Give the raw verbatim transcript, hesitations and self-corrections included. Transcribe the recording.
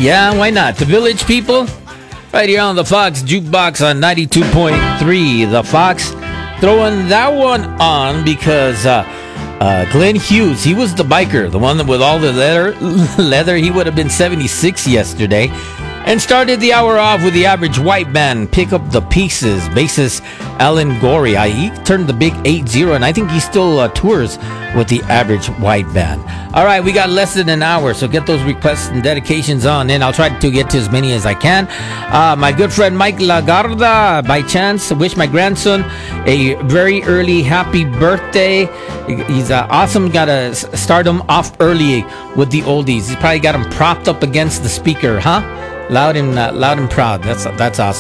Yeah, why not? The Village People, right here on the Fox Jukebox on ninety-two point three. The Fox throwing that one on because uh, uh, Glenn Hughes, he was the biker, the one that with all the leather. leather. He would have been seventy-six yesterday. And started the hour off with the Average White Band, Pick Up the Pieces, bassist Alan Gorey. I, he turned the big eight zero, and I think he still uh, tours with the Average White Band. All right, we got less than an hour, so get those requests and dedications on in. I'll try to get to as many as I can. Uh, my good friend Mike Lagarda, by chance, wish my grandson a very early happy birthday. He's uh, awesome. Got to start him off early with the oldies. He's probably got him propped up against the speaker, huh? Loud and uh, loud and proud. That's that's awesome.